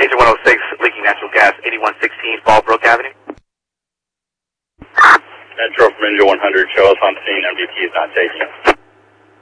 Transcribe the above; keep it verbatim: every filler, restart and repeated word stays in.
Agent one oh six, leaking natural gas, eighty-one sixteen Fallbrook Avenue. Metro from Ninja one hundred, show us on scene, M V P is not taking it.